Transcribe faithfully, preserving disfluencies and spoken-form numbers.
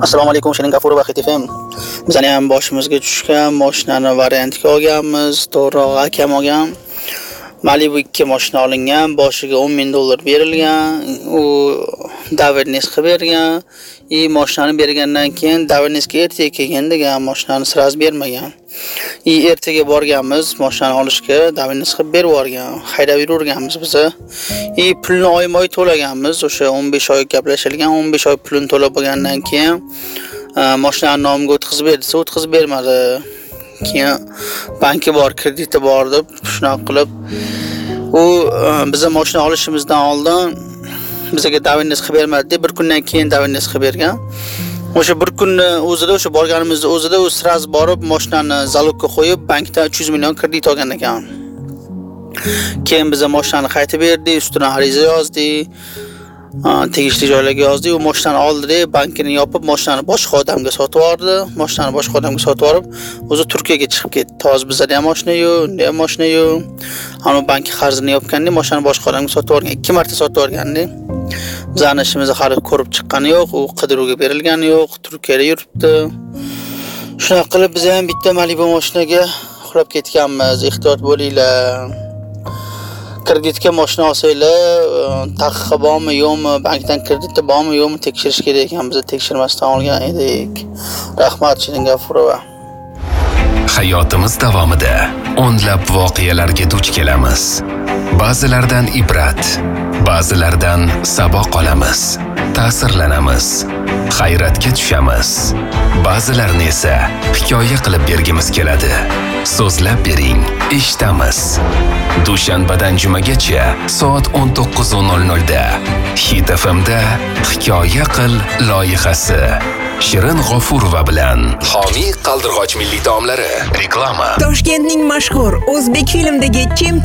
Assalomu alaykum, Shirin G'afurov va Xit F M. Bizani ham boshimizga tushgan mashinani variantga olganmiz. To'g'ri, akam olgan. Malibu ikki mashina olingan, boshiga o'n ming dollar berilgan. U davrnis qilib bergan. И mashinani bergandan keyin davrnisga ertaga kelgan degan, mashinani siraz bermagan. И ertaga borganmiz mashinani olishga, davrnis qilib berib yuborgan. Haydab yurganmiz biz. И pulni oyma-oy to'laganmiz. O'sha o'n besh oy gaplashilgan, o'n besh oy pulini to'lab bo'lgandan keyin mashinani nomiga o'tkazib berdi, o'tkazib bermadi. Keyin banki bor, krediti bor deb shunaqa qilib u bizga mashina olishimizdan oldin bizga davrnis qilib bermadi deb bir kundan keyin davrnis qilib bergan. O'sha bir kunni o'zida, o'sha borganimizda o'zida u siraz borib mashinani zalogga qo'yib bankdan uch yuz million kredit olgan ekan. Keyin bizga mashinani qaytib berdi, ustidan ariza yozdi. Tegishli joylarga yozdi, u mashinani oldi, bankini yopib, mashinani boshqa odamga sotib yubordi. Mashinani boshqa odamga sotib yuborib, o'zi Turkiyaga chiqib ketdi. Hozir bizda ham mashina yo'q, unda ham mashina yo'q. Ana bank qarzini yopganda mashinani boshqa odamga sotib yuborgan, ikki marta sotib yuborgandi. Bizning ishimizni hali ko'rib chiqqani yo'q, u qidiruvga berilgani yo'q, Turkiyada yuribdi. Shunaqa qilib biz ham bitta Malibu mashinaga uxlab ketganmiz. Ehtiyot bo'linglar. Kreditga mashina olsanglar, taqiqi bormi, yo'qmi, bankdan krediti bormi, yo'qmi tekshirish kerak ekan. Biz tekshirmasdan olgan edik. Rahmat, Shirin G'afurova. Hayotimiz davomida o'nlab voqealarga duch kelamiz. Ba'zilaridan ibrat, ba'zilaridan saboq olamiz, ta'sirlanamiz, hayratga tushamiz. Ba'zilarini esa hikoya qilib bergimiz keladi. So'zlab bering, eshitamiz. Dushanbadan jumagacha soat o'n to'qqiz nol nol da Xit F M da Hikoya qil loyihasi Shirin G'afurova bilan Homiy qaldirg'och milliy taomlari reklama. Toshkentning mashhur O'zbek filmdagi chempion